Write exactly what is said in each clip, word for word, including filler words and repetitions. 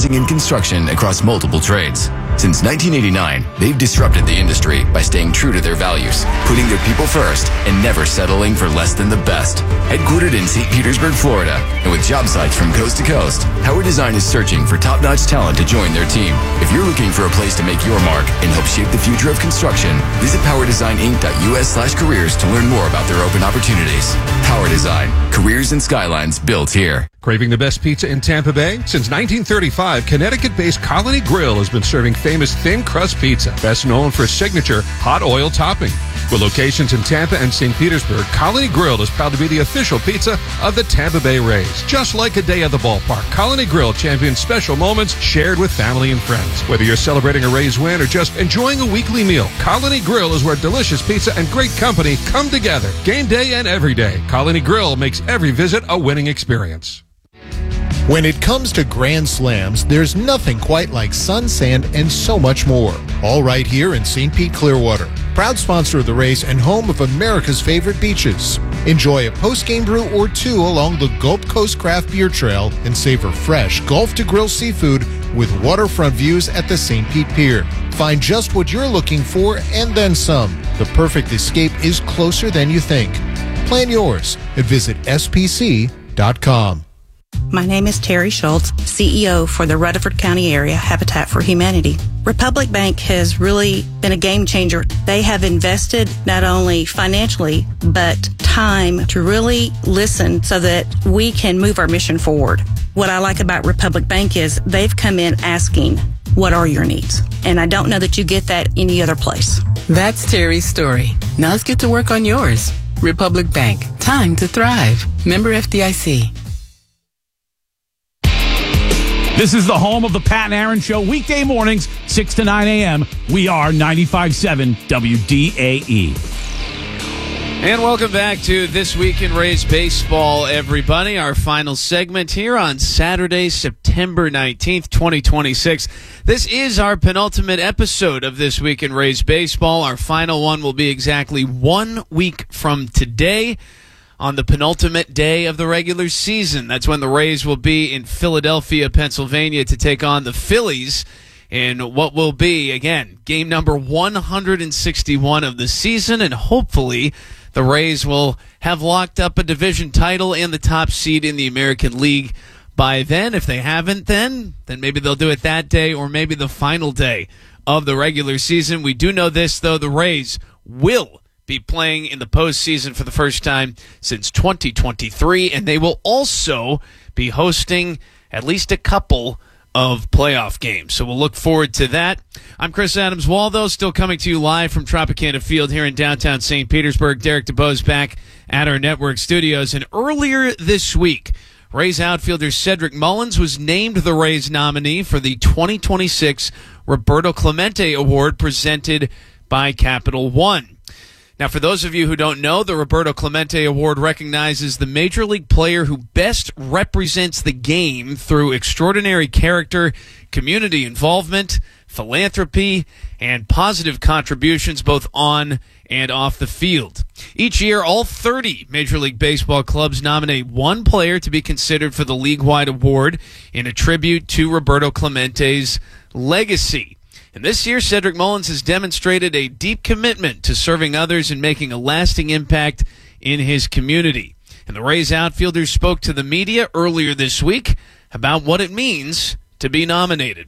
specializing in construction across multiple trades. Since nineteen eighty-nine, they've disrupted the industry by staying true to their values, putting their people first, and never settling for less than the best. Headquartered in Saint Petersburg, Florida, and with job sites from coast to coast, Howard Design is searching for top-notch talent to join their team. If you're looking for a place to make your mark and help shape the future of construction, visit power design inc dot u s slash careers to learn more about their open opportunities. Power Design, careers and skylines built here. Craving the best pizza in Tampa Bay? Since nineteen thirty-five, Connecticut-based Colony Grill has been serving famous thin crust pizza, best known for its signature hot oil topping. With locations in Tampa and Saint Petersburg, Colony Grill is proud to be the official pizza of the Tampa Bay Rays. Just like a day at the ballpark, Colony Grill champions special moments shared with family and friends. Whether you're celebrating a Rays win or just enjoying a weekly meal, Colony Grill is where delicious pizza and great company come together. Game day and every day, Colony Grill makes every visit a winning experience. When it comes to Grand Slams, there's nothing quite like sun, sand, and so much more. All right here in Saint Pete Clearwater. Proud sponsor of the race and home of America's favorite beaches. Enjoy a post-game brew or two along the Gulf Coast Craft Beer Trail and savor fresh Gulf-to-Grill seafood with waterfront views at the Saint Pete Pier. Find just what you're looking for and then some. The perfect escape is closer than you think. Plan yours and visit S P C dot com. My name is Terry Schultz, C E O for the Rutherford County Area Habitat for Humanity. Republic Bank has really been a game changer. They have invested not only financially, but time to really listen so that we can move our mission forward. What I like about Republic Bank is they've come in asking, what are your needs? And I don't know that you get that any other place. That's Terry's story. Now let's get to work on yours. Republic Bank. Time to thrive. Member F D I C. This is the home of the Pat and Aaron Show, weekday mornings, six to nine a.m. We are ninety-five point seven W D A E. And welcome back to This Week in Rays Baseball, everybody. Our final segment here on Saturday, September nineteenth, twenty twenty-six. This is our penultimate episode of This Week in Rays Baseball. Our final one will be exactly one week from today, on the penultimate day of the regular season. That's when the Rays will be in Philadelphia, Pennsylvania to take on the Phillies in what will be, again, game number one hundred sixty-one of the season, and hopefully the Rays will have locked up a division title and the top seed in the American League by then. If they haven't, then, then maybe they'll do it that day or maybe the final day of the regular season. We do know this, though, the Rays will be playing in the postseason for the first time since twenty twenty-three, and they will also be hosting at least a couple of playoff games. So we'll look forward to that. I'm Chris Adams-Waldo, still coming to you live from Tropicana Field here in downtown Saint Petersburg. Derek DeBose back at our network studios. And earlier this week, Rays outfielder Cedric Mullins was named the Rays nominee for the twenty twenty-six Roberto Clemente Award presented by Capital One. Now, for those of you who don't know, the Roberto Clemente Award recognizes the major league player who best represents the game through extraordinary character, community involvement, philanthropy, and positive contributions both on and off the field. Each year, all thirty Major League Baseball clubs nominate one player to be considered for the league-wide award in a tribute to Roberto Clemente's legacy. And this year, Cedric Mullins has demonstrated a deep commitment to serving others and making a lasting impact in his community. And the Rays outfielders spoke to the media earlier this week about what it means to be nominated.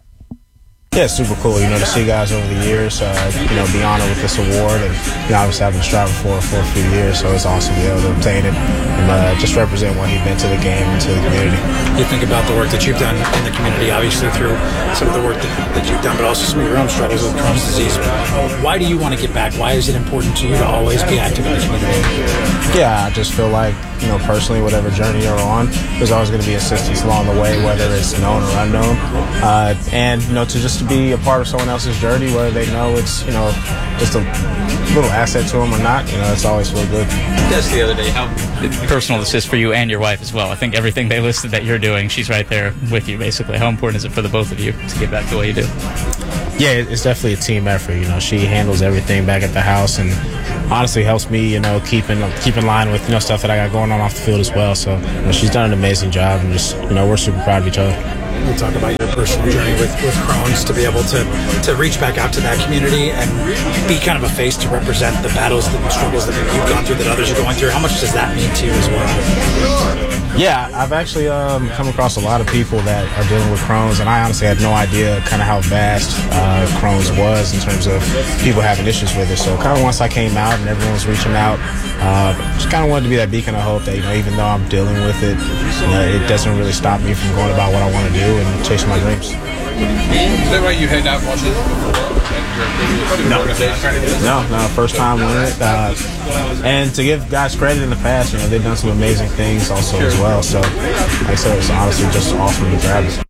Yeah, it's super cool, you know, to see guys over the years, uh, you know, be honored with this award. And, you know, obviously I've been striving for it for a few years, so it's awesome to be able to obtain it and uh, just represent what he's been to the game and to the community. You think about the work that you've done in the community, obviously through some of the work that, that you've done, but also some of your own struggles with Crohn's disease. Why do you want to get back? Why is it important to you to always be active in the community? Yeah, I just feel like, you know, personally, whatever journey you're on, there's always going to be assistance along the way, whether it's known or unknown. Uh, and, you know, to just to be a part of someone else's journey, whether they know it's, you know, just a little asset to them or not, you know, it's always feel good. Just the other day, how personal this is for you and your wife as well. I think everything they listed that you're doing, she's right there with you, basically. How important is it for the both of you to get back the way you do? Yeah, it's definitely a team effort. You know, she handles everything back at the house and honestly helps me, you know, keep in, keep in line with, you know, stuff that I got going on off the field as well. So, you know, she's done an amazing job and just, you know, we're super proud of each other. You talk about your personal journey with, with Crohn's, to be able to, to reach back out to that community and be kind of a face to represent the battles and struggles that you've gone through, that others are going through. How much does that mean to you as well? Yeah, I've actually um, come across a lot of people that are dealing with Crohn's, and I honestly had no idea kind of how vast uh, Crohn's was in terms of people having issues with it. So kind of once I came out and everyone was reaching out, uh, just kind of wanted to be that beacon of hope that, you know, even though I'm dealing with it, you know, it doesn't really stop me from going about what I want to do and chasing my dreams. Is that why you had not watched it before? No, no, no, first time on it. Uh, and to give guys credit in the past, you know, they've done some amazing things also as well. So, like I said, it's honestly just awesome to grab it.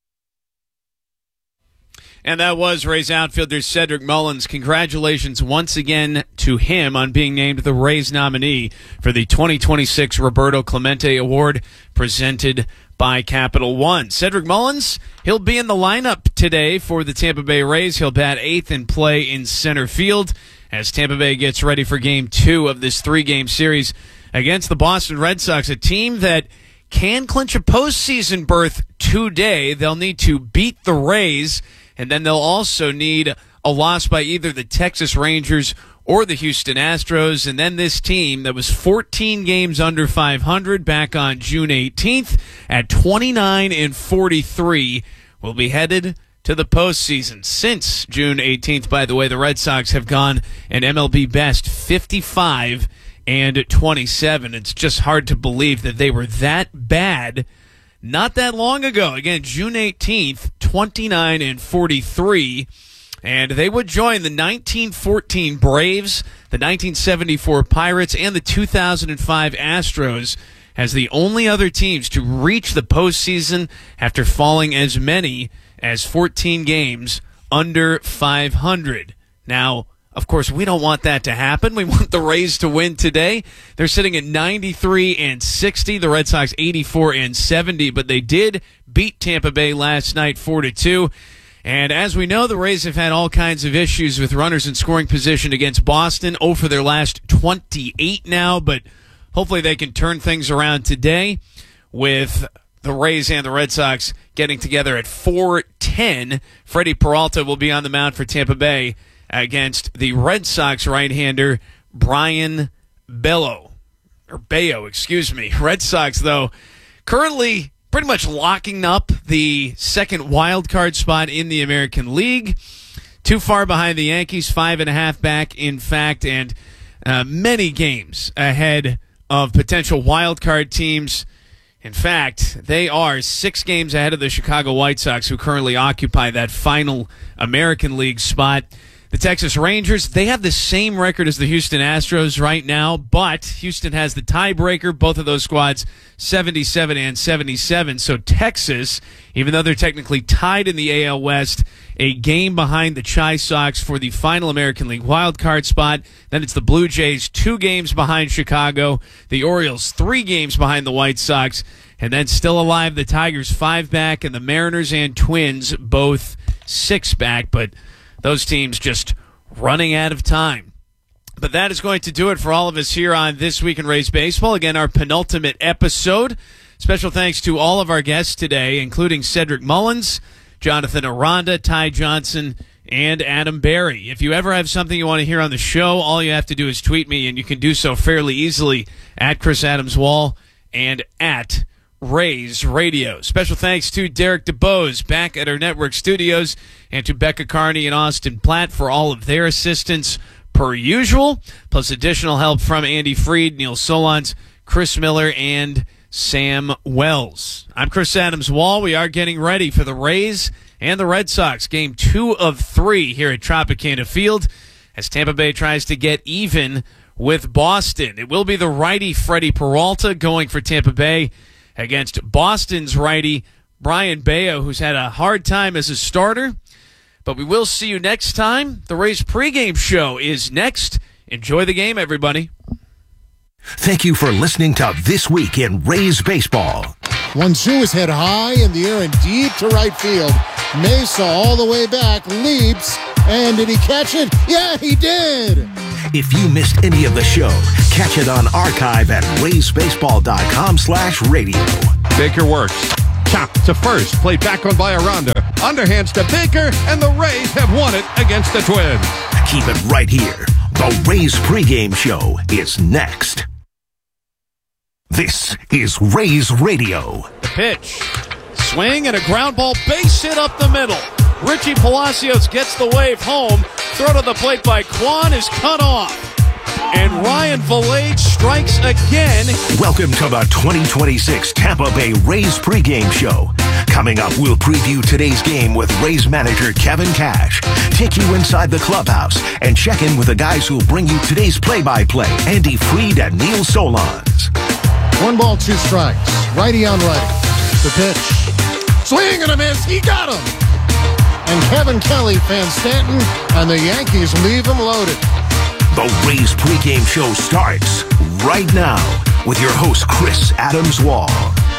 And that was Rays outfielder Cedric Mullins. Congratulations once again to him on being named the Rays nominee for the twenty twenty-six Roberto Clemente Award presented by Capital One. Cedric Mullins, he'll be in the lineup today for the Tampa Bay Rays. He'll bat eighth and play in center field as Tampa Bay gets ready for game two of this three-game series against the Boston Red Sox, a team that can clinch a postseason berth today. They'll need to beat the Rays, and then they'll also need a loss by either the Texas Rangers or the Houston Astros. And then this team that was fourteen games under five hundred back on June eighteenth at twenty-nine and forty-three will be headed to the postseason. Since June eighteenth, by the way, the Red Sox have gone an M L B best fifty-five and twenty-seven. It's just hard to believe that they were that bad not that long ago. Again, June eighteenth, twenty-nine and forty-three. And they would join the nineteen fourteen Braves, the nineteen seventy-four Pirates, and the two thousand five Astros as the only other teams to reach the postseason after falling as many as fourteen games under five hundred. Now, of course, we don't want that to happen. We want the Rays to win today. They're sitting at ninety-three and sixty, the Red Sox eighty-four and seventy, but they did beat Tampa Bay last night four to two. And as we know, the Rays have had all kinds of issues with runners in scoring position against Boston. oh for their last twenty-eight now, but hopefully they can turn things around today with the Rays and the Red Sox getting together at four ten. Freddie Peralta will be on the mound for Tampa Bay against the Red Sox right-hander Brian Bello. Or Bayo, excuse me. Red Sox, though, currently pretty much locking up the second wild card spot in the American League. Too far behind the Yankees, five and a half back, in fact, and uh, many games ahead of potential wild card teams. In fact, they are six games ahead of the Chicago White Sox, who currently occupy that final American League spot. The Texas Rangers, they have the same record as the Houston Astros right now, but Houston has the tiebreaker. Both of those squads, seventy-seven and seventy-seven. So Texas, even though they're technically tied in the A L West, a game behind the Chi Sox for the final American League wildcard spot. Then it's the Blue Jays, two games behind Chicago. The Orioles, three games behind the White Sox. And then still alive, the Tigers, five back, and the Mariners and Twins, both six back. But those teams just running out of time. But that is going to do it for all of us here on This Week in Rays Baseball. Again, our penultimate episode. Special thanks to all of our guests today, including Cedric Mullins, Jonathan Aranda, Ty Johnson, and Adam Berry. If you ever have something you want to hear on the show, all you have to do is tweet me, and you can do so fairly easily at Chris Adams Wall and at Rays Radio. Special thanks to Derek DeBose back at our network studios, and to Becca Carney and Austin Platt for all of their assistance per usual, plus additional help from Andy Freed, Neil Solondz, Chris Miller, and Sam Wells. I'm Chris Adams Wall. We are getting ready for the Rays and the Red Sox, game two of three here at Tropicana Field, as Tampa Bay tries to get even with Boston. It will be the righty Freddie Peralta going for Tampa Bay against Boston's righty Brian Bayo, who's had a hard time as a starter. But we will see you next time. The Rays pregame show is next. Enjoy the game, everybody. Thank you for listening to This Week in Rays Baseball. One two is hit high in the air and deep to right field. Mesa all the way back, leaps, and did he catch it? Yeah, he did! If you missed any of the show, catch it on archive at raysbaseball.com slash radio. Baker works. Chopped to first, played back on by Aranda. Underhands to Baker, and the Rays have won it against the Twins. Keep it right here. The Rays pregame show is next. This is Rays Radio. The pitch. Swing and a ground ball, base hit up the middle. Richie Palacios gets the wave home. Throw to the plate by Kwan is cut off. And Ryan Valade strikes again. Welcome to the twenty twenty-six Tampa Bay Rays pregame show. Coming up, we'll preview today's game with Rays manager Kevin Cash, take you inside the clubhouse, and check in with the guys who'll bring you today's play-by-play, Andy Freed and Neil Solondz. One ball, two strikes. Righty on righty. The pitch. Swing and a miss. He got him. And Kevin Kelly, Van Stanton, and the Yankees leave him loaded. The Rays pregame show starts right now with your host, Chris Adams-Wall.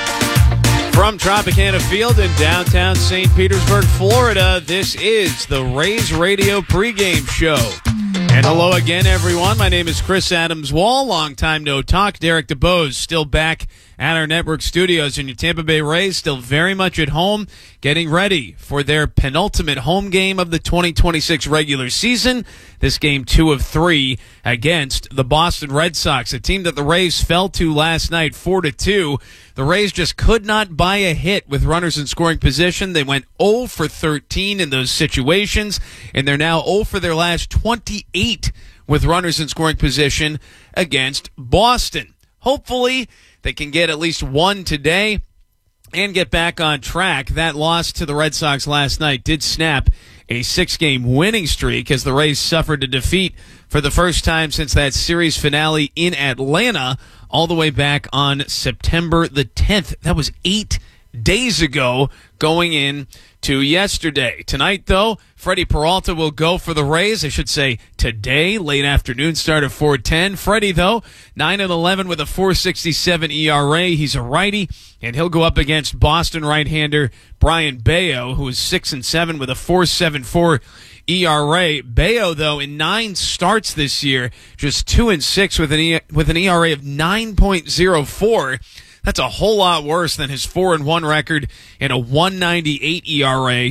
From Tropicana Field in downtown Saint Petersburg, Florida, this is the Rays Radio pregame show. And hello again, everyone. My name is Chris Adams-Wall. Long time no talk. Derek DeBose still back at our network studios, and your Tampa Bay Rays still very much at home, getting ready for their penultimate home game of the twenty twenty-six regular season. This game two of three against the Boston Red Sox, a team that the Rays fell to last night four to two. The Rays just could not buy a hit with runners in scoring position. They went oh for thirteen in those situations, and they're now oh for their last twenty-eight with runners in scoring position against Boston. Hopefully, they can get at least one today and get back on track. That loss to the Red Sox last night did snap a six-game winning streak as the Rays suffered a defeat for the first time since that series finale in Atlanta all the way back on September the tenth. That was eight days ago going in to yesterday. Tonight, though, Freddie Peralta will go for the Rays. I should say today, late afternoon start at four ten. Freddie, though, nine and eleven with a four sixty-seven E R A. He's a righty, and he'll go up against Boston right-hander Brian Bayo, who is six and seven with a four seventy-four E R A. Bayo, though, in nine starts this year, just two and six with an e- with an E R A of nine point oh four. That's a whole lot worse than his four and one record and a one ninety-eight E R A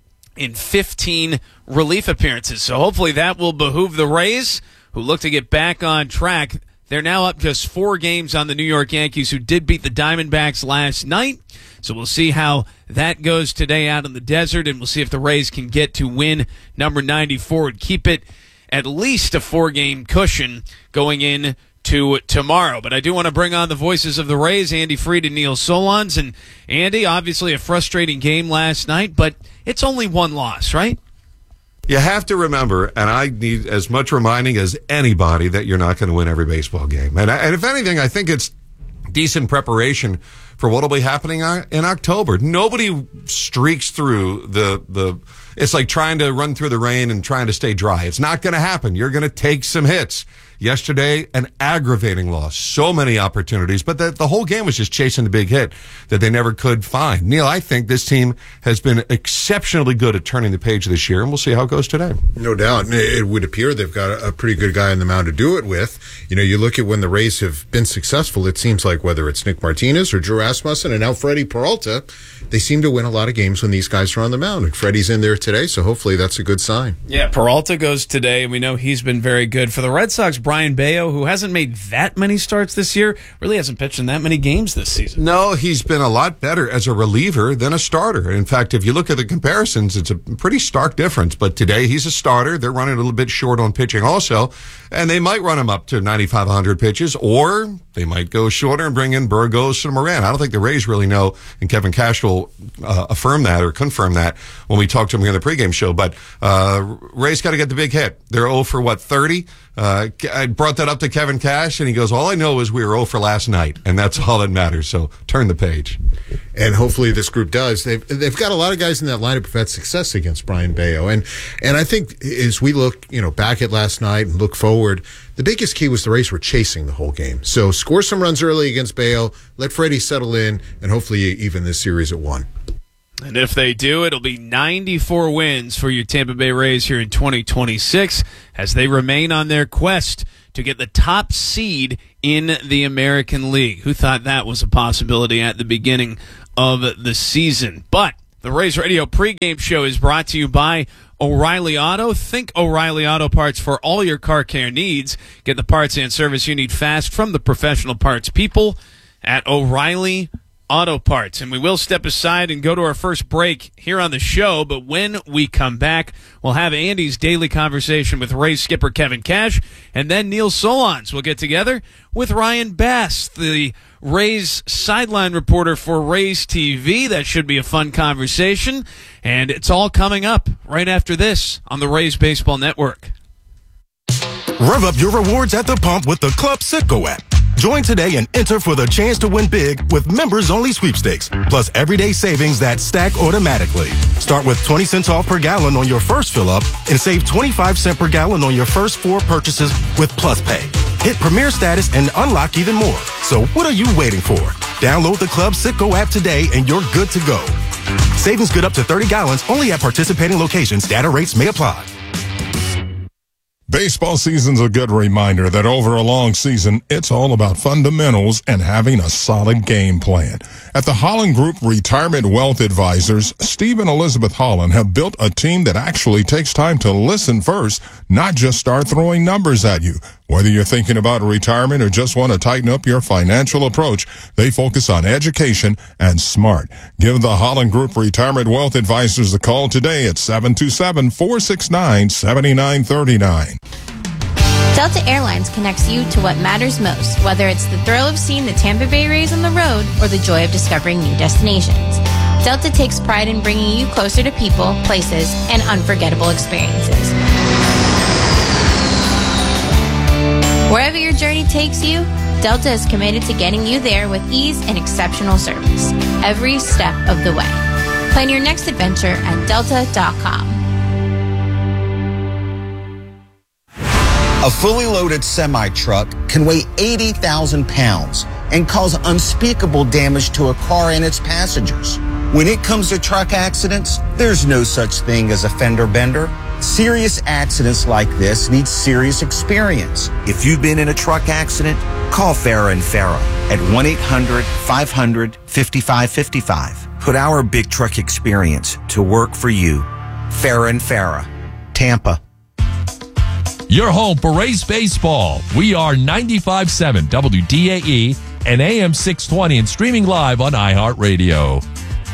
in fifteen relief appearances. So hopefully that will behoove the Rays, who look to get back on track. They're now up just four games on the New York Yankees, who did beat the Diamondbacks last night. So we'll see how that goes today out in the desert, and we'll see if the Rays can get to win number ninety-four and keep it at least a four-game cushion going in to tomorrow. But I do want to bring on the voices of the Rays, Andy Freed and Neil Solondz. And Andy, obviously a frustrating game last night, but it's only one loss, right? You have to remember, and I need as much reminding as anybody, that you're not going to win every baseball game. And, and if anything, I think it's decent preparation for what will be happening in October. Nobody streaks through the, the, it's like trying to run through the rain and trying to stay dry. It's not going to happen. You're going to take some hits. Yesterday, an aggravating loss. So many opportunities, but the, the whole game was just chasing the big hit that they never could find. Neil, I think this team has been exceptionally good at turning the page this year, and we'll see how it goes today. No doubt. It would appear they've got a pretty good guy on the mound to do it with. You know, you look at when the Rays have been successful, it seems like whether it's Nick Martinez or Drew Rasmussen and now Freddie Peralta, they seem to win a lot of games when these guys are on the mound. And Freddie's in there today, so hopefully that's a good sign. Yeah, Peralta goes today, and we know he's been very good. For the Red Sox, Brian Bayo, who hasn't made that many starts this year, really hasn't pitched in that many games this season. No, he's been a lot better as a reliever than a starter. In fact, if you look at the comparisons, it's a pretty stark difference. But today, he's a starter. They're running a little bit short on pitching also, and they might run him up to ninety-five hundred pitches, or they might go shorter and bring in Burgos and Moran. I don't think the Rays really know, and Kevin Cash will uh, affirm that or confirm that when we talk to him here in the pregame show. But uh, Rays got to get the big hit. They're oh for what, thirty? Uh, I brought that up to Kevin Cash, and he goes, all I know is we were oh for last night, and that's all that matters. So turn the page. And hopefully this group does. They've they've got a lot of guys in that lineup who've had success against Brian Bayo. And and I think as we look, you know, back at last night and look forward, the biggest key was the Rays were chasing the whole game. So score some runs early against Bayo, let Freddie settle in, and hopefully even this series at one. And if they do, it'll be ninety-four wins for your Tampa Bay Rays here in twenty twenty-six as they remain on their quest to get the top seed in the American League. Who thought that was a possibility at the beginning of the season. But the Rays Radio pregame show is brought to you by O'Reilly Auto. Think O'Reilly Auto Parts for all your car care needs. Get the parts and service you need fast from the professional parts people at O'Reilly Auto Parts. And we will step aside and go to our first break here on the show, but when we come back, we'll have Andy's daily conversation with Rays skipper Kevin Cash, and then Neil Solondz will get together with Ryan Bass, the Rays sideline reporter for Rays T V. That should be a fun conversation, and it's all coming up right after this on the Rays Baseball Network. Rev up your rewards at the pump with the Club Citgo app. Join today and enter for the chance to win big with members-only sweepstakes, plus everyday savings that stack automatically. Start with twenty cents off per gallon on your first fill-up and save twenty-five cents per gallon on your first four purchases with Plus Pay. Hit Premier status and unlock even more. So what are you waiting for? Download the Club Citgo app today and you're good to go. Savings good up to thirty gallons only at participating locations. Data rates may apply. Baseball season's a good reminder that over a long season, it's all about fundamentals and having a solid game plan. At the Holland Group Retirement Wealth Advisors, Steve and Elizabeth Holland have built a team that actually takes time to listen first, not just start throwing numbers at you. Whether you're thinking about retirement or just want to tighten up your financial approach, they focus on education and smart. Give the Holland Group Retirement Wealth Advisors a call today at seven two seven, four six nine, seven nine three nine. Delta Airlines connects you to what matters most, whether it's the thrill of seeing the Tampa Bay Rays on the road or the joy of discovering new destinations. Delta takes pride in bringing you closer to people, places, and unforgettable experiences. Wherever your journey takes you, Delta is committed to getting you there with ease and exceptional service, every step of the way. Plan your next adventure at delta dot com. A fully loaded semi-truck can weigh eighty thousand pounds and cause unspeakable damage to a car and its passengers. When it comes to truck accidents, there's no such thing as a fender bender. Serious accidents like this need serious experience. If you've been in a truck accident, call Farah and Farah at one eight hundred, five hundred, five five five five. Put our big truck experience to work for you. Farah and Farah, Tampa. Your home for Rays baseball. We are ninety-five point seven W D A E and A M six twenty and streaming live on iHeartRadio.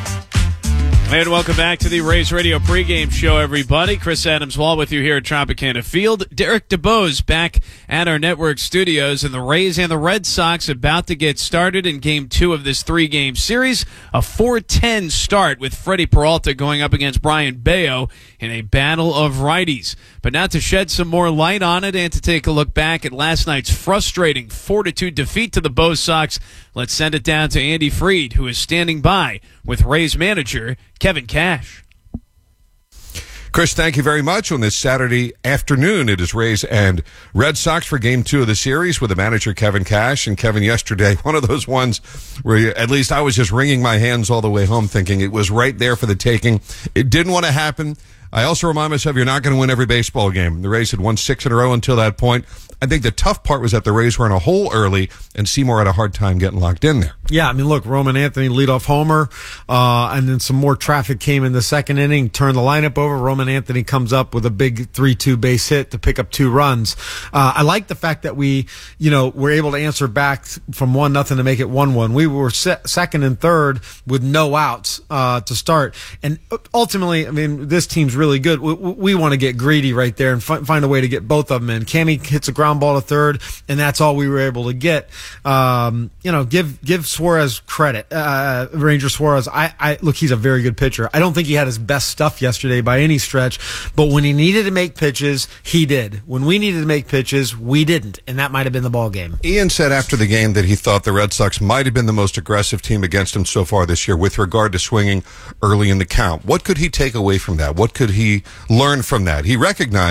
And welcome back to the Rays Radio pregame show, everybody. Chris Adams-Wall with you here at Tropicana Field. Derek DeBose back at our network studios, and the Rays and the Red Sox about to get started in game two of this three-game series. A four ten start with Freddie Peralta going up against Brian Bayo in a battle of righties. But now to shed some more light on it and to take a look back at last night's frustrating four to two defeat to the Bo Sox, let's send it down to Andy Freed, who is standing by with Rays manager Kevin Cash. Chris, thank you very much. On this Saturday afternoon, it is Rays and Red Sox for game two of the series with the manager Kevin Cash. And Kevin, yesterday, one of those ones where you, at least I was just wringing my hands all the way home thinking it was right there for the taking. It didn't want to happen. I also remind myself you're not going to win every baseball game. The Rays had won six in a row until that point. I think the tough part was that the Rays were in a hole early, and Seymour had a hard time getting locked in there. Yeah, I mean, look, Roman Anthony leadoff homer, uh, and then some more traffic came in the second inning, turned the lineup over. Roman Anthony comes up with a big three two base hit to pick up two runs. Uh, I like the fact that we, you know, were able to answer back from one nothing to make it one one. We were se- second and third with no outs uh, to start, and ultimately, I mean, this team's really good. We, we want to get greedy right there and fi- find a way to get both of them in. Cammy hits a ground ball to third, and that's all we were able to get. Um, you know, give give Suarez credit, uh, Ranger Suarez. I, I look, he's a very good pitcher. I don't think he had his best stuff yesterday by any stretch, but when he needed to make pitches, he did. When we needed to make pitches, we didn't, and that might have been the ball game. Ian said after the game that he thought the Red Sox might have been the most aggressive team against him so far this year with regard to swinging early in the count. What could he take away from that? What could he learn from that? He recognized it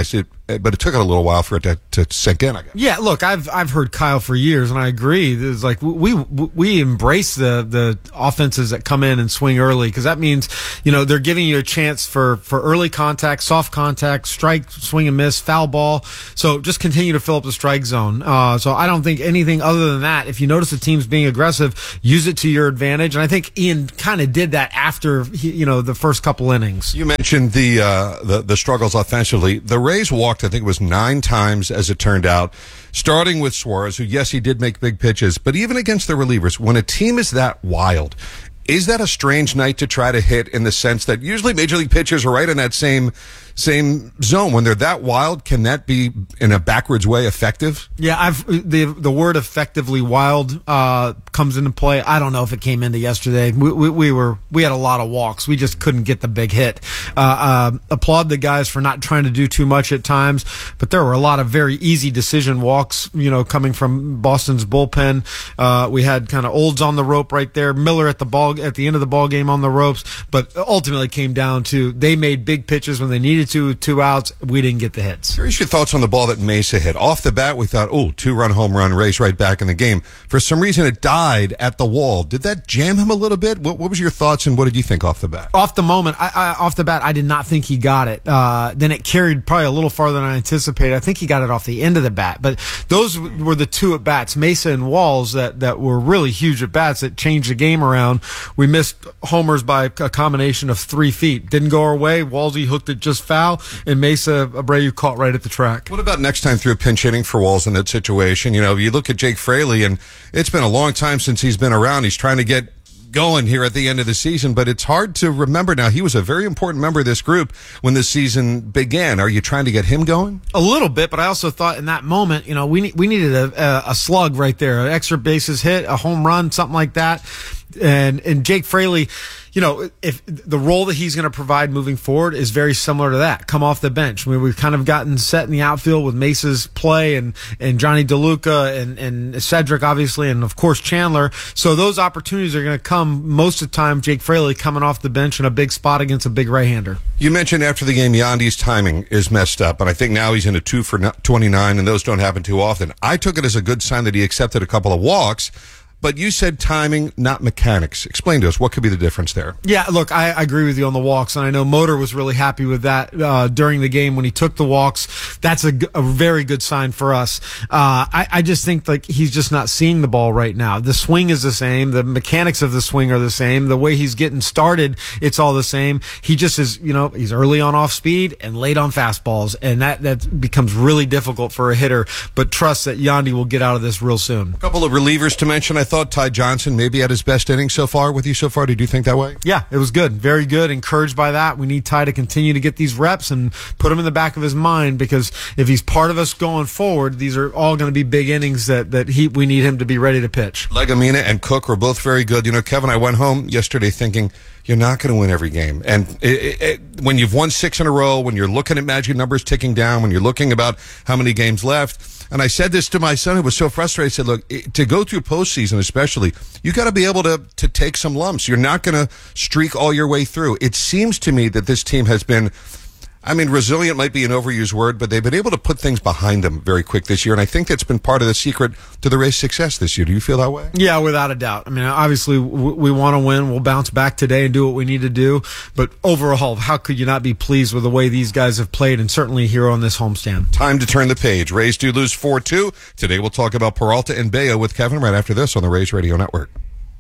but it took it a little while for it to, to sink in, I guess. Yeah, look, I've I've heard Kyle for years, and I agree. It's like we we embrace the the offenses that come in and swing early, because that means, you know, they're giving you a chance for for early contact, soft contact, strike, swing and miss, foul ball. So just continue to fill up the strike zone. Uh, so I don't think anything other than that. If you notice the team's being aggressive, use it to your advantage. And I think Ian kind of did that after he, you know the first couple innings. You mentioned the, uh, the the struggles offensively. The Rays walked, I think it was nine times as it turned out, starting with Suarez, who, yes, he did make big pitches, but even against the relievers, when a team is that wild, is that a strange night to try to hit, in the sense that usually major league pitchers are right in that same same zone? When they're that wild, can that be, in a backwards way, effective? Yeah, I've the the word effectively wild uh, comes into play. I don't know if it came into yesterday. We, we, we were we had a lot of walks. We just couldn't get the big hit. Uh, uh, applaud the guys for not trying to do too much at times, but there were a lot of very easy decision walks, you know, coming from Boston's bullpen. Uh, we had kind of Olds on the rope right there, Miller at the ball at the end of the ball game on the ropes, but ultimately came down to they made big pitches when they needed to, two outs. We didn't get the hits. Here's your thoughts on the ball that Mesa hit. Off the bat, we thought, oh, two-run home run, Rays right back in the game. For some reason, it died at the wall. Did that jam him a little bit? What, what was your thoughts, and what did you think off the bat? Off the moment, I, I, off the bat, I did not think he got it. Uh, then it carried probably a little farther than I anticipated. I think he got it off the end of the bat. But those were the two at-bats, Mesa and Walls, that, that were really huge at-bats that changed the game around. We missed homers by a combination of three feet. Didn't go our way. Walsey hooked it just foul, and Mesa Abreu caught right at the track. What about next time through pinch hitting for Walls in that situation? You know, you look at Jake Fraley, and it's been a long time since he's been around. He's trying to get going here at the end of the season, but it's hard to remember now. He was a very important member of this group when the season began. Are you trying to get him going? A little bit, but I also thought in that moment, you know, we we needed a, a slug right there, an extra bases hit, a home run, something like that. And and Jake Fraley, you know, if the role that he's going to provide moving forward is very similar to that, come off the bench. I mean, we've kind of gotten set in the outfield with Mesa's play and, and Johnny DeLuca and, and Cedric, obviously, and of course Chandler. So those opportunities are going to come most of the time, Jake Fraley coming off the bench in a big spot against a big right-hander. You mentioned after the game, Yandy's timing is messed up, and I think now he's in a two for twenty-nine, and those don't happen too often. I took it as a good sign that he accepted a couple of walks. But you said timing, not mechanics. Explain to us, what could be the difference there? Yeah, look, I, I agree with you on the walks, and I know Motor was really happy with that uh, during the game when he took the walks. That's a, a very good sign for us. Uh, I, I just think like he's just not seeing the ball right now. The swing is the same. The mechanics of the swing are the same. The way he's getting started, it's all the same. He just is, you know, he's early on off speed and late on fastballs, and that, that becomes really difficult for a hitter. But trust that Yandy will get out of this real soon. A couple of relievers to mention. I thought Ty Johnson maybe had his best inning so far with you so far. Did you think that way? Yeah, it was good. Very good. Encouraged by that. We need Ty to continue to get these reps and put him in the back of his mind, because if he's part of us going forward, these are all going to be big innings that, that he, we need him to be ready to pitch. Legumina and Cook were both very good. You know, Kevin, I went home yesterday thinking, you're not going to win every game. And it, it, it, when you've won six in a row, when you're looking at magic numbers ticking down, when you're looking about how many games left, and I said this to my son, who was so frustrated. I said, look, to go through postseason especially, you got to be able to, to take some lumps. You're not going to streak all your way through. It seems to me that this team has been, I mean, resilient might be an overused word, but they've been able to put things behind them very quick this year, and I think that's been part of the secret to the Rays' success this year. Do you feel that way? Yeah, without a doubt. I mean, obviously, we, we want to win. We'll bounce back today and do what we need to do, but overall, how could you not be pleased with the way these guys have played, and certainly here on this homestand? Time to turn the page. Rays do lose four two. Today we'll talk about Peralta and Bello with Kevin right after this on the Rays Radio Network.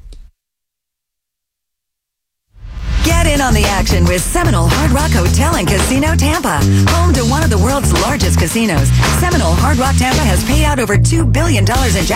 Get in on the action with Seminole Hard Rock Hotel and Casino Tampa. Home to one of the world's largest casinos, Seminole Hard Rock Tampa has paid out over two billion dollars in jackpots